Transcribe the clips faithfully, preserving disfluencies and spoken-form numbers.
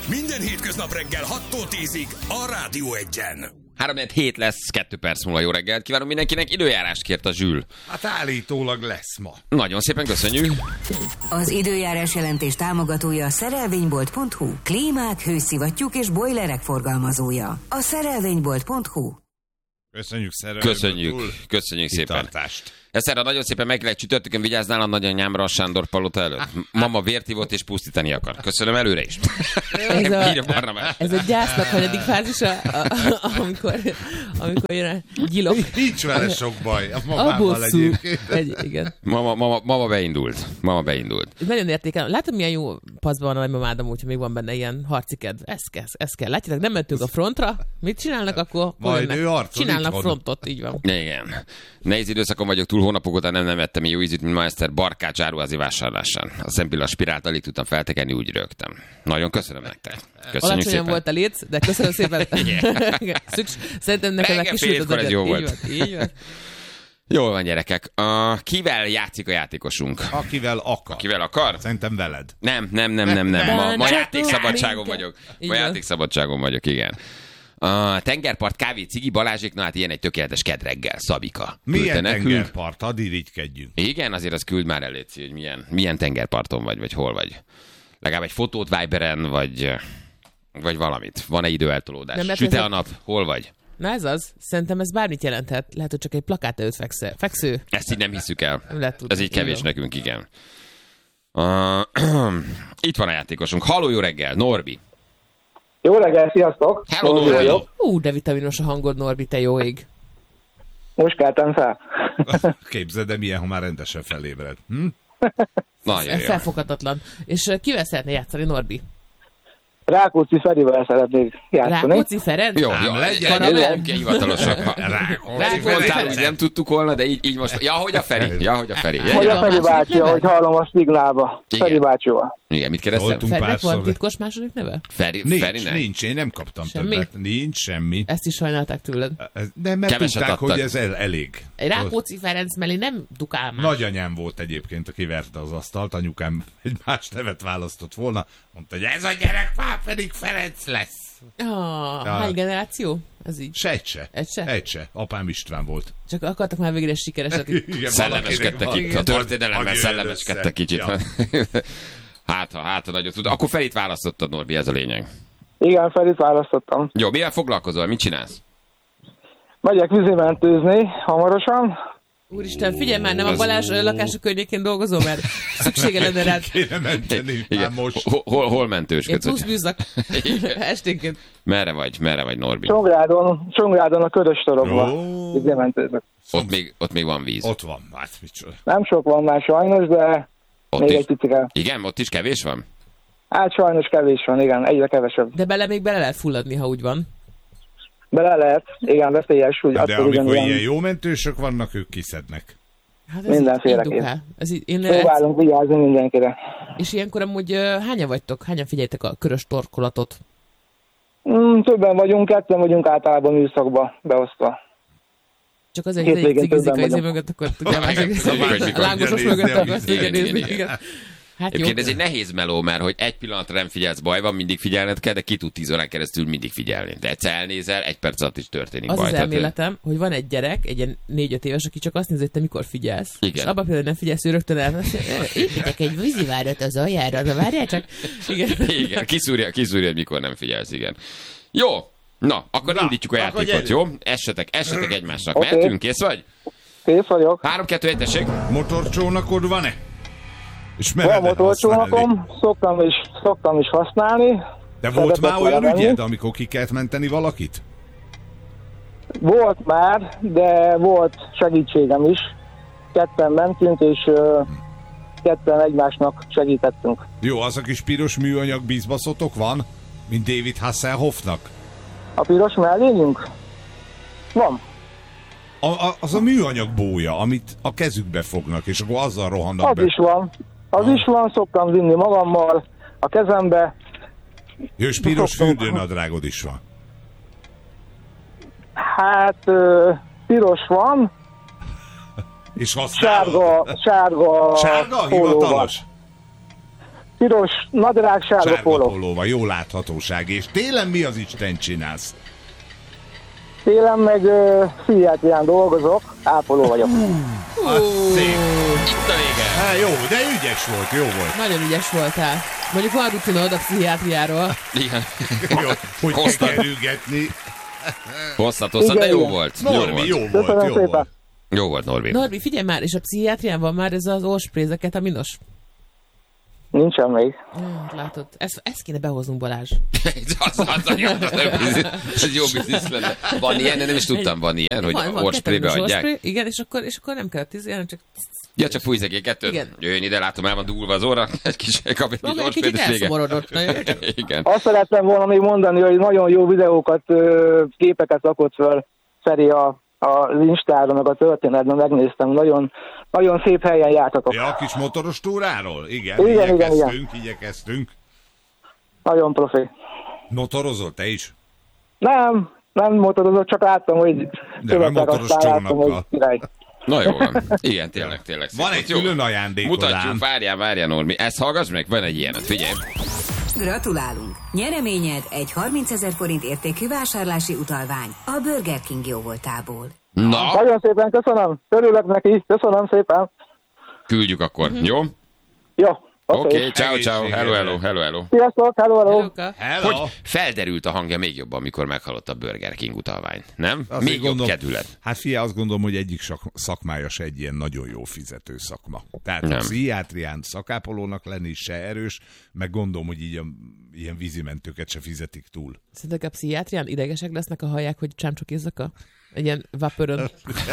Minden hétköznap reggel hattól tízig a Rádió Egyen. három hét lesz, kettő perc múlva. Jó reggelt kívánunk mindenkinek. Időjárást kért a Zsül. Hát állítólag lesz ma. Nagyon szépen köszönjük. Az időjárás jelentés támogatója a szerelvénybolt pont hu. Klímák, hőszivattyúk és bojlerek forgalmazója. A szerelvénybolt pont hu. Köszönjük szerelőt. Köszönjük, köszönjük szépen. Ezt erre nagyon szépen meg lehet csütörtökön, vigyáznál a nagyanyámra a Sándor palota előtt. Mama vért ivott és pusztítani akar. Köszönöm előre is. Ez a, ez a gyásznak hanyadik fázisa, amikor, amikor jön a gyilok. Nincs vele sok baj. A A bosszú. Egy, igen. Mama, mama, mama beindult. Mama beindult. Nagyon értékelem. Látom, milyen jó paszban van a nagymamádom, úgyhogy még van benne ilyen harci kedv. Ez kell, ez kell. Látjátok, nem mentünk a frontra. Mit csinálnak akkor? Majd ő harcol csinálnak itthon. frontot, így van. Igen. Nehéz időszakon vagyok túl, hónapok óta nem, nem ettem jó ízűt, mint ma Eszter barkács áruházi vásárlásán. A szempilla spirált alig tudtam feltekerni, úgy rögtem. Nagyon köszönöm nektek. Köszönjük Alacsonyan szépen. volt a léc, de köszönöm szépen. Szüks... Szerintem nekem a kisült az ez jó volt. Így van, így van. Jól van, gyerekek. Uh, kivel játszik a játékosunk? Akivel akar. Akivel akar? Szerintem veled. Nem, nem, nem, nem, nem. Ma, ma Csak játékszabadságon minket. vagyok. Így Ma van. játékszabadságon vagyok, igen. A tengerpart, kávé, cigi, Balázsék, na hát ilyen egy tökéletes kedreggel. Szabika. Milyen Küldte nekünk. tengerpart? Hadd irigykedjünk. Igen, azért az küld már elé, hogy milyen, milyen tengerparton vagy, vagy hol vagy. Legalább egy fotót Viberen, vagy, vagy valamit. Van-e időeltolódás? Nem, mert Süte ez a a- nap? Hol vagy? Na ez az. Szerintem ez bármit jelenthet. Lehet, hogy csak egy plakát előtt feksző. feksző. Ezt így nem hiszük el. Nem lehet tudni. Ez így kevés Igen. nekünk, igen. Uh, itt van a játékosunk. Halló, jó reggel, Norbi. Jó reggel, sziasztok! Hello, Norbi Norbi. vagyok. Ú, de vitaminos a hangod, Norbi, te jó ég. Most keltem fel. Képzeld, de milyen, ha már rendesen felébred. Hm? Nagyon Ez jó. felfoghatatlan. És uh, kivel szeretne játszani, Norbi? Rákóczi Ferivel szeretnék játszani. Rákóczi Ferenc? Jó, Ám jó, legyen. legyen, legyen hivatalosak. Rákóczi Mondtál, Ferenc. hogy nem tudtuk volna, de így, így most... Ja, hogy a Feri. Ja, hogy a Feri. Hogy Ja, a Feri bácsi, ahogy hallom a szignálba. Igen. Feri bácsival. igen, mit kérdeztem? Voltunk Ferinek párszor. van titkos második neve? Feri, Nincs, Ferinek? nincs, én nem kaptam Semmi? többet. Nincs semmi. Ezt is sajnálták tőled. Ez- De mert Keveset tudták, adtak. hogy ez el, elég. Egy Rákóczi Ferenc mellé nem dukál már. Nagyanyám volt egyébként, aki verte az asztalt, anyukám egy más nevet választott volna. Mondta, hogy ez a gyerek már pedig Ferenc lesz. Ah, Ja. hány generáció? Ez így. Se egy se. Egy se? Egy se. Apám István volt. Csak akartak már végre sikereset. Igen, Szellemeskedtek valakinek itt. A van. történelemben Hogy szellemeskedtek össze. kicsit. Ja. Hát, ha, hát, ha nagyon tud. Akkor Ferit választottad, Norbi, ez a lényeg. Igen, Ferit választottam. Jó, mivel foglalkozol? Mit csinálsz? Megyek vízimentőzni hamarosan. Úristen, figyelj már, nem a Ez- Balázs ö, lakása környékén dolgozol, mert szüksége lenne rád. Kéne menteni már Igen. most. Hol, hol, hol Én mentősködsz? plusz bűzak esténként. Merre vagy? Merre vagy, Norbi? Csongrádon, Csongrádon a körös torokba. Ó. Vízimentőzök. Ott még, ott még van víz. Ott van, hát micsoda. Nem sok van már sajnos, de Ott még is. egy picike. Igen, ott is kevés van? Hát sajnos kevés van, igen, egyre kevesebb. De bele még bele lehet fulladni, ha úgy van. Bele lehet, igen, veszélyes, úgy De attól amikor ugyanilyen ilyen jó mentősök vannak, ők kiszednek. Hát ez Mindenféleképp. így dukál. Ez így, én, próbálunk vigyázni mindenkire. és ilyenkor amúgy uh, hányan vagytok? Hányan figyeltek a körös torkolatot? Mm, többen vagyunk, ketten vagyunk általában műszakba beosztva. Csak azért, hogy Hétvégén egyik cigizik a többen izé vagyunk. mögött, akkor tudja másik. Tudjuk, hogy mikor Lángosos nézni, mögött, amit akkor igen, igen, nézni, igen, igen. Hát jó. Egyébként ez egy nehéz meló, mert hogy egy pillanatra nem figyelsz, baj van, mindig figyelned kell, de ki tud tíz órán keresztül mindig figyelni. De egyszer elnézel, egy perc alatt is történik Az baj. az Tehát, elméletem, hogy van egy gyerek, egy ilyen négy-öt éves, aki csak azt nézi, hogy te mikor figyelsz. Igen. És abban például nem figyelsz, ő rögtön el. Építek egy vízivárat az aljára, de várjál csak. Igen. Igen, kiszúrja, kiszúrja, hogy mikor nem figyelsz, igen. Jó, na, akkor Na, indítjuk a akkor játékot, gyerünk. jó? Essetek, essetek egymásnak. Oké. Mehetünk, kész vagy? Kész vagyok. három, kettő, egy, tessék. Motorcsónakod van-e? És Van mereded motorcsónakom, szoktam is, szoktam is használni. De volt Szeretek már olyan vele menni. ügyed, amikor ki kellett menteni valakit? Volt már, de volt segítségem is. Ketten mentünk, és ö, ketten egymásnak segítettünk. Jó, az a kis piros műanyag bízbaszotok van, mint David Hasselhoffnak? A piros mellényünk? Van. A, a, az a műanyag bója, amit a kezükbe fognak, és akkor azzal rohannak Az be. is van. Az Ah. is van, szoktam vinni magammal a kezembe. Jó, és piros Szoktam. fürdőnadrágod is van. Hát ö, piros van, És használod? sárga, sárga, Sárga? pólóval. Hivatalos? Piros, nadrág, sárga Sárga póló. pólóval, jó láthatóság. És télen mi az Isten csinálsz? Télen meg uh, pszichiátrián dolgozok, ápoló vagyok. Az szép. Itt a vége. Há, jó, de ügyes volt, jó volt. Nagyon ügyes voltál. Mondjuk van rutinod a pszichiátriáról. Igen. Jó, hogy Hoztad. kell kerülgetni. Hosszat, hosszat, de Igen, jó igen. volt. Jó Norbi, volt. jó volt, Köszönöm jó szépen. volt. Jó volt, Norbi. Norbi, figyelj már, és a pszichiátrián van már ez az orsprézeket, a minos. Nincsen még. Ja, látod, ezt, ezt kéne behoznunk, Balázs. az, az, az, jó, ez jó biznisz lenne. Van ilyen, nem is tudtam, van ilyen, hogy Van, van, orsprébe kettő adják. orspray, igen, és akkor, és akkor nem kell tíz, hanem csak... Ja, csak fújsz egy kettőt. Igen. Jöjjön ide, látom, el van dúlva az óra. Egy kis kap egy kis Maga egy orspréd, kicsit és vége. elszomorodott. Na, jó, csak- Igen. Azt szerettem volna még mondani, hogy nagyon jó videókat, ö, képeket rakott föl Feri a, az Instára, meg a történetben megnéztem. Nagyon, nagyon szép helyen jártatok. Ja, a kis motoros túráról? Igen, Igen, igen, igyekeztünk, igyekeztünk. Nagyon profi. Motorozol te is? Nem, nem motorozok, csak láttam, hogy De követek, motoros aztán láttam, csónakkal. hogy király. Na jó van. Igen, tényleg, tényleg. Van szép. egy Jó. külön ajándékozám. Mutatjuk, várjál, várjál, Normi. Ezt hallgass meg, van egy ilyenet, figyelj. Gratulálunk! Nyereményed egy harmincezer forint értékű vásárlási utalvány a Burger King jóvoltából. Na, Nagyon szépen köszönöm, örülök neki, köszönöm szépen. küldjük akkor, Mhm. jó? Jó, Oké, oké. okay, ciao, ciao, Egészségedre. hello, hello, hello, hello. Sziasztok, hello, hello. Luka. Hello. Hogy felderült a hangja még jobban, amikor meghallott a Burger King utalvány, nem? Azt Még így jobb gondolom- kedület. Hát fia, azt gondolom, hogy egyik sak- szakmája se egy ilyen nagyon jó fizető szakma. Tehát Nem. a pszichiátrián szakápolónak lenni se erős, meg gondolom, hogy így a, ilyen vízimentőket se fizetik túl. Szerintek a pszichiátrián idegesek lesznek, a hallják, hogy csámcsokézzak a egy ilyen vapörön.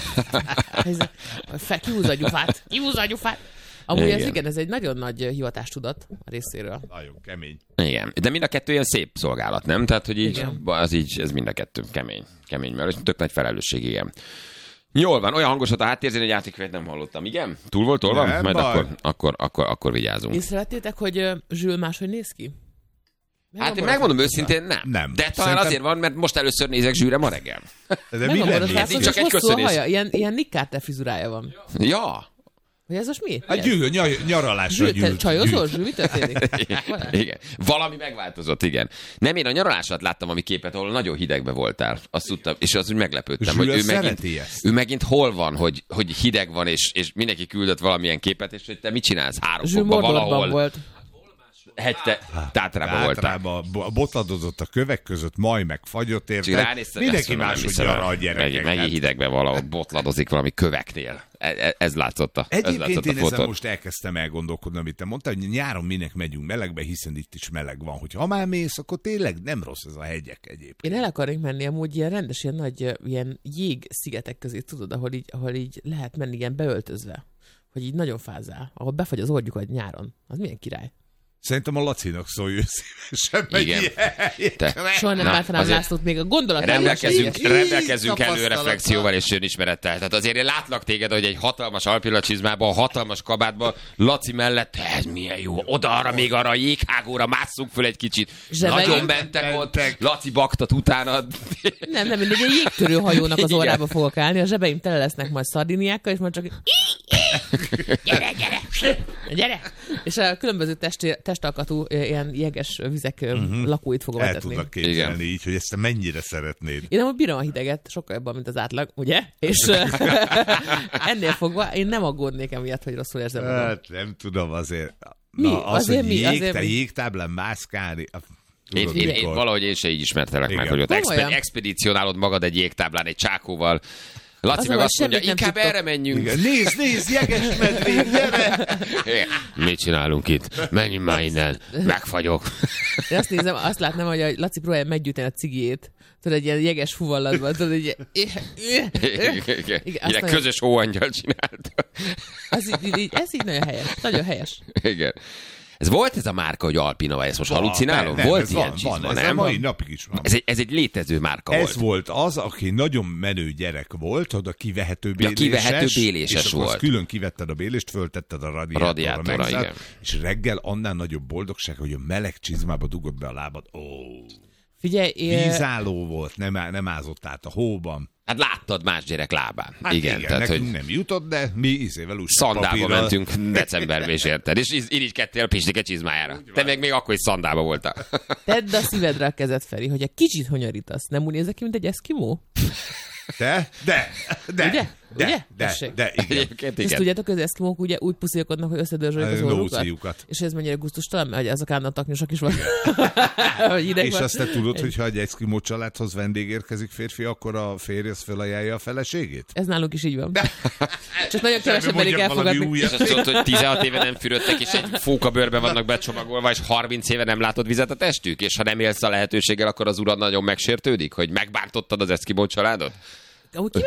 Ez, fe, kihúzza a gyufát, kihúzza a gyufát. Amúgy Igen. ez igen, ez egy nagyon nagy hivatástudat a részéről. Nagyon kemény. Igen, de mind a kettő ilyen szép szolgálat, nem? Tehát, hogy így, Igen. az így, ez mind a kettő kemény. Kemény, mert tök nagy felelősség, igen. Jól van, olyan hangos volt a háttérzén, hogy játékvet nem hallottam. Igen? Túl volt tolva? Nem Majd baj. akkor, akkor, akkor, akkor vigyázunk. Észrevettétek, hogy uh, Zsül máshogy néz ki? Hát én megmondom őszintén, nem. Nem. De talán Szerintem- azért van, mert most először nézek Zsűre ma reggel. De mi Megvan lennél? borotás, Nincs és csak egy hosszú a köszönés. haja, ilyen, ilyen Nick Carter frizurája van. Ja. Hogy ez most mi? A gyűl, ny- nyaralásra Zsül, te gyűlt. csajozol? gyűlt. Zsül, mi történik? Igen. Valami megváltozott, igen. Nem, én a nyaralás alatt láttam valami képet, ahol nagyon hidegbe voltál. Azt tudtam, és az úgy meglepődtem, Zsül hogy ő megint, szereti ezt. ő megint hol van, hogy, hogy hideg van, és, és mindenki küldött valamilyen képet, és hogy te mit csinálsz három Zsül fokban Mordorban valahol. volt. Hegyte, Tátrában voltál. Általában bo- botladozott a kövek között, majd meg fagyott Csak érte. ránéztem, Mindenki ezt mondom, nem máshogy hiszem el. nyara a Megint, gyerekeket. megint hidegbe valahol botladozik valami köveknél. Ez, ez látszott a, ez Egyébként látszott a én ezen fotón. most elkezdtem elgondolkodni, amit te mondtál, hogy nyáron minek megyünk melegbe, hiszen itt is meleg van. Hogy ha már mész, akkor tényleg nem rossz ez a hegyek egyébként. Én el akarnék menni amúgy ilyen rendes, ilyen nagy ö, ilyen jég szigetek közé, tudod, ahol így, ahol így lehet menni ilyen beöltözve. Hogy így nagyon fázál, ahol befagy az orgyukat nyáron. Az milyen király. Szerintem a Lacinak szóljon szívesen megy Igen. ilyen. Te. Soha nem Na, látnám azért Lászlót még a gondolat. Rendelkezünk, Így- rendelkezünk így elő tapasztalattal. reflexióval és önismerettel. Tehát azért én látlak téged, hogy egy hatalmas alpilla csizmában, hatalmas kabátban, Laci mellett, ez milyen jó, oda-arra, még arra a jéghágóra másszunk föl egy kicsit. Zsebeim. Nagyon bentek ott, Bentek. Laci baktat utána. Nem, nem, mindegy, egy jégtörő hajónak az Igen. orrába fogok állni, a zsebeim tele lesznek majd szardiniákkal, és majd csak gyere, gyere, gyere! És a különböző testi, testalkatú ö, ilyen jeges vizek uh-huh. lakóit fogom El etetni. tudnak képzelni Igen. így, hogy ezt te mennyire szeretnéd. Én amúgy bírom a hideget, sokkal jobban, mint az átlag, ugye? És ö, ennél fogva én nem aggódnék emiatt, hogy rosszul érzem magam. Hát nem tudom azért. Mi? Na, az, Azért hogy mi? jég, Azért te mi? jégtáblán mászkálni. a- Én, tudod, én, én mikor? valahogy én se így ismertelek Igen. meg, hogy ott expe- Komolyan? expedícionálod magad egy jégtáblán, egy csákóval. Laci Az meg van, azt mondja, semmit nem inkább tudtok. erre menjünk. Igen. Nézd, nézd, jeges medvék, gyere! Igen. Mit csinálunk itt? Menjünk már innen. Megfagyok. Én azt nézem, azt látnám, hogy a Laci próbálja meggyújtani a cigijét. Tudod, egy ilyen jeges fuvallatban, tudod, egy ilyen... Igen, Igen, azt ilyen nagyon- közös hóangyal csinálta. Az így, így, így, ez így nagyon helyes. Nagyon helyes. Igen. Ez volt ez a márka, hogy Alpina, vagy ezt most halucinálom? Nem, Volt ez ilyen van, csizma, van, ez nem? a mai napig is van. Ez egy, ez egy létező márka Ez volt. volt az, aki nagyon menő gyerek volt, oda kivehető Ja, béléses. kivehető béléses és akkor azt volt. külön kivetted a bélést, föltetted a radiátorra, Radiátorra, megzárt, igen. és reggel annál nagyobb boldogság, hogy a meleg csizmába dugod be a lábad. Ó, Figyelj, én... vízálló volt, nem, á- nem ázott át a hóban. Hát láttad más gyerek lábán. Hát igen, igen, tehát, nekünk hogy nem jutott, de mi izével úgy szandába mentünk decemberben, és érted? És irigykedtél a Pistike csizmájára. Te meg még akkor is szandába voltál. Tedd a szívedre a kezed, Feri, hogy egy kicsit honyorítasz. Nem úgy nézek ki, mint egy eszkimó? Te? De, de, Ugye? de, Ugye? de, Tessék. de, igen. Egyébként És igen. tudjátok, hogy az eszkimók ugye úgy puszilkodnak, hogy összedörzsölik az A orrukat? nóciukat. És ez mennyire gusztustalan, mert hogy azok állandóan taknyosak is van. Hogy ideg És van. azt te tudod, hogy ha egy eszkimó családhoz vendég érkezik férfi, akkor a férj az felajánlja a feleségét? Ez nálunk is így van. Csak nagyon kevesebb Mondjak merik valami elfogadni. újat. És azt mondod, hogy tizenhat éve nem fürödtek, és egy fókabőrbe vannak becsomagolva, és harminc éve nem látod vizet a testük, és ha nem élsz a lehetőséggel, akkor az urad nagyon megsértődik, hogy megbántottad az eszkimó családot? Amúgy ki